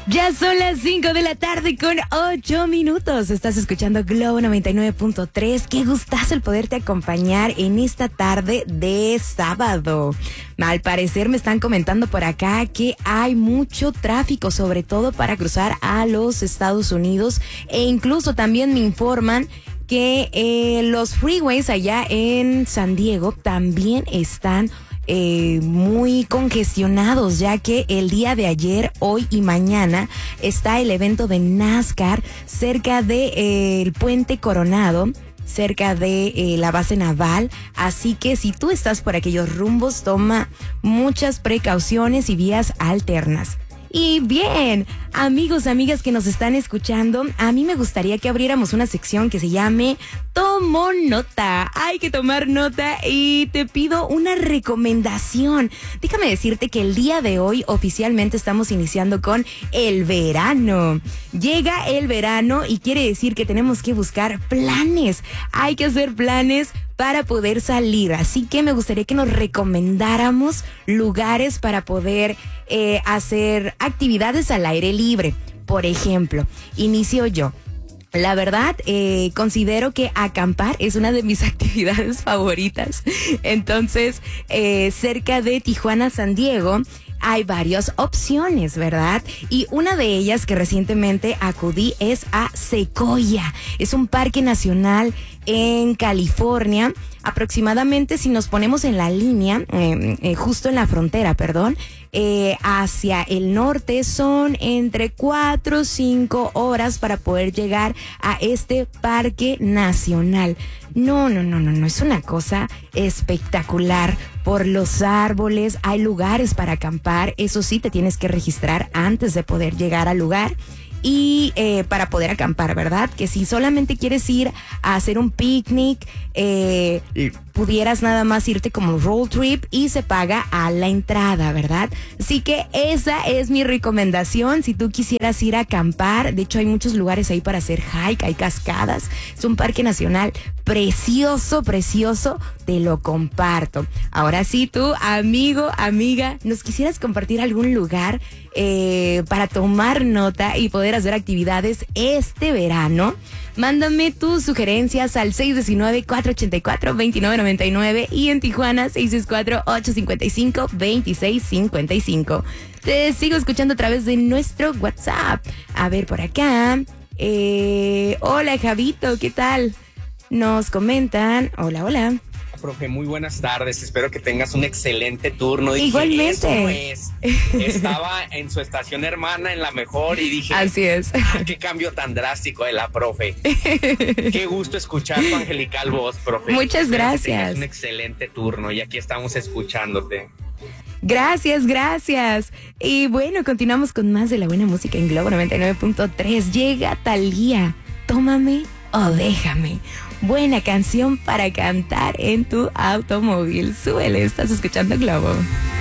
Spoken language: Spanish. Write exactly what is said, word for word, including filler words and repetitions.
Ya son las cinco de la tarde con ocho minutos. Estás escuchando Globo noventa y nueve punto tres. Qué gustazo el poderte acompañar en esta tarde de sábado. Al parecer me están comentando por acá que hay mucho tráfico, sobre todo para cruzar a los Estados Unidos. E incluso también me informan que eh, los freeways allá en San Diego también están Eh, muy congestionados, ya que el día de ayer, hoy y mañana está el evento de NASCAR cerca de eh, el Puente Coronado, cerca de eh, la base naval. Así que si tú estás por aquellos rumbos, toma muchas precauciones y vías alternas. Y bien, amigos, amigas que nos están escuchando, a mí me gustaría que abriéramos una sección que se llame Tomo Nota. Hay que tomar nota y te pido una recomendación. Déjame decirte que el día de hoy oficialmente estamos iniciando con el verano. Llega el verano y quiere decir que tenemos que buscar planes. Hay que hacer planes para poder salir, así que me gustaría que nos recomendáramos lugares para poder eh, hacer actividades al aire libre. Por ejemplo, inicio yo. La verdad, eh, considero que acampar es una de mis actividades favoritas. Entonces, eh, cerca de Tijuana, San Diego, hay varias opciones, ¿verdad? Y una de ellas que recientemente acudí es a Sequoia. Es un parque nacional en California. Aproximadamente, si nos ponemos en la línea, eh, eh, justo en la frontera, perdón, eh, hacia el norte son entre cuatro o cinco horas para poder llegar a este parque nacional. No, no, no, no, no, es una cosa espectacular. Por los árboles, hay lugares para acampar. Eso sí, te tienes que registrar antes de poder llegar al lugar. Y eh, para poder acampar, ¿verdad? Que si solamente quieres ir a hacer un picnic, eh, pudieras nada más irte como road trip y se paga a la entrada, ¿verdad? Así que esa es mi recomendación. Si tú quisieras ir a acampar, de hecho hay muchos lugares ahí para hacer hike, hay cascadas. Es un parque nacional precioso, precioso, te lo comparto. Ahora sí, tú, amigo, amiga, ¿nos quisieras compartir algún lugar eh, para tomar nota y poder hacer actividades este verano? Mándame tus sugerencias al seis uno nueve, cuatro ocho cuatro, dos nueve nueve nueve y en Tijuana seis seis cuatro, ocho cinco cinco, dos seis cinco cinco. Te sigo escuchando a través de nuestro WhatsApp. A ver, por acá. Eh, hola, Javito, ¿qué tal? Nos comentan. Hola, hola. Profe, muy buenas tardes, espero que tengas un excelente turno. Dije, igualmente. Eso no es. Estaba en su estación hermana, en la mejor, y dije, así es. Ah, qué cambio tan drástico de la profe. Qué gusto escuchar tu angelical voz, profe. Muchas espero gracias. Que tengas un excelente turno y aquí estamos escuchándote. Gracias, gracias. Y bueno, continuamos con más de la buena música en Globo noventa y nueve punto tres. Llega Thalía, Tómame o Déjame. Buena canción para cantar en tu automóvil. Súbele, estás escuchando Globo.